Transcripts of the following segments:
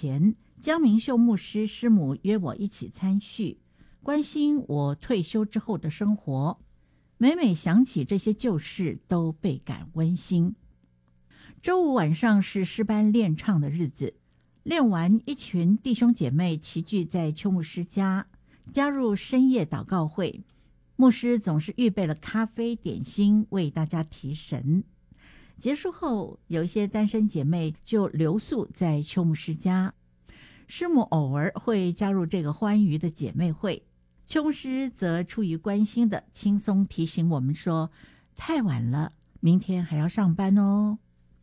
前，江明秀牧师师母约我一起参叙，关心我退休之后的生活。每每想起这些旧事，都倍感温馨。周五晚上是诗班练唱的日子，练完，一群弟兄姐妹齐聚在邱牧师家，加入深夜祷告会。牧师总是预备了咖啡点心为大家提神。结束后，有一些单身姐妹就留宿在邱牧师家，师母偶尔会加入这个欢愉的姐妹会。邱牧师则出于关心的轻松提醒我们说，太晚了，明天还要上班哦。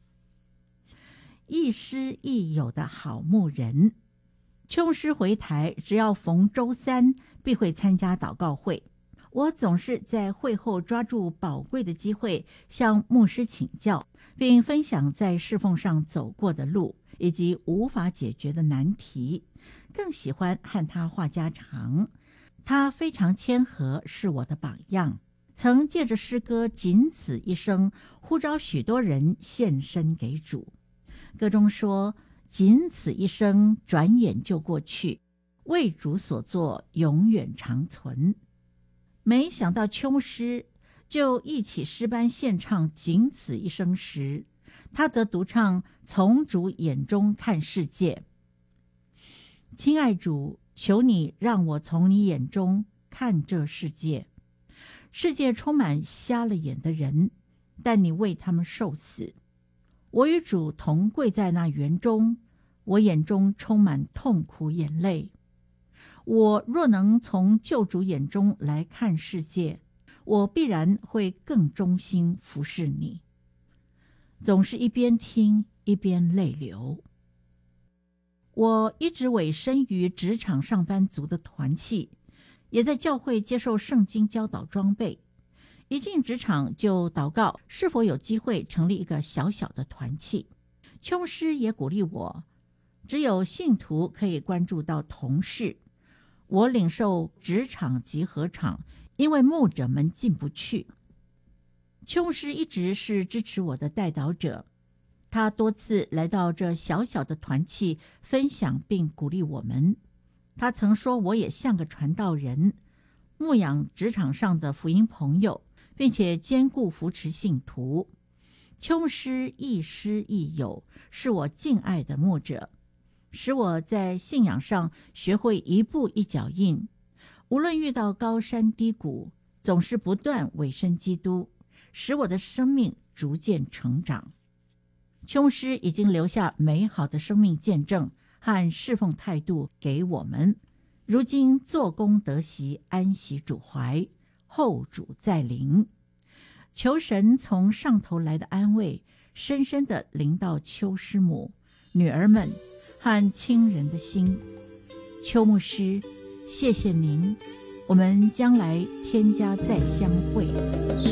亦师亦友的好牧人，邱牧师回台只要逢周三必会参加祷告会。我总是在会后抓住宝贵的机会向牧师请教，并分享在侍奉上走过的路以及无法解决的难题，更喜欢和他话家常。他非常谦和，是我的榜样，曾借着诗歌仅此一生呼召许多人献身给主。歌中说，仅此一生转眼就过去，为主所做永远长存。没想到邱牧师就一起诗班献唱仅此一生时，他则独唱从主眼中看世界。亲爱主，求你让我从你眼中看这世界。世界充满瞎了眼的人，但你为他们受死。我与主同跪在那园中，我眼中充满痛苦眼泪。我若能从救主眼中来看世界，我必然会更忠心服侍你。总是一边听一边泪流。我一直委身于职场上班族的团契，也在教会接受圣经教导装备。一进职场就祷告是否有机会成立一个小小的团契。邱牧师也鼓励我，只有信徒可以关注到同事。我领受职场集合场，因为牧者们进不去。邱牧师一直是支持我的代祷者，他多次来到这小小的团契分享并鼓励我们。他曾说，我也像个传道人，牧养职场上的福音朋友，并且兼顾扶持信徒。邱牧师亦师亦友，是我敬爱的牧者，使我在信仰上学会一步一脚印，无论遇到高山低谷，总是不断委身基督，使我的生命逐渐成长。邱牧师已经留下美好的生命见证和侍奉态度给我们，如今做工得习，安息主怀，后主在临。求神从上头来的安慰，深深地临到邱师母、女儿们和亲人的心。邱牧师，谢谢您，我们将来天家再相会。